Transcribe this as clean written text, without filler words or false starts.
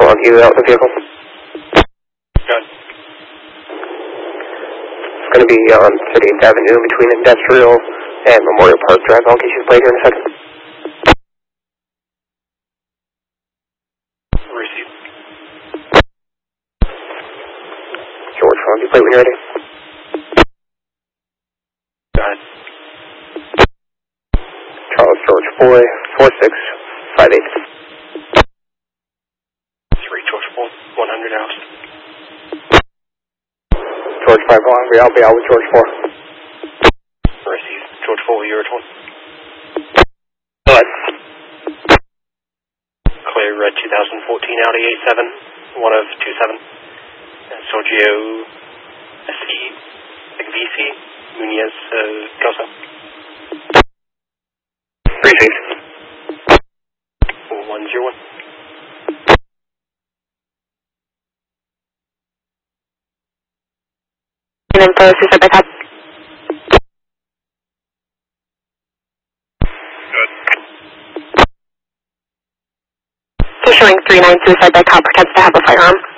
on you out in the vehicle. Good. It's going to be on 38th Avenue between Industrial and Memorial Park Drive. I'll get you the plate here in a second. Receive. George, on your plate when you're ready. Go ahead. Charles George Boy, 4658. 3 George Bull, 100 out. George 5 Hungry, I'll be out with George 4. Receive. George Bull, you're at 1. Go ahead. Clear red 2014 Audi A7, 1 of 27. Sergio SE, VC, Munez, Gosa. Receive. 101. Info, Suicide by Cop. Good. He's showing 39 Suicide by Cop, pretends to have a firearm.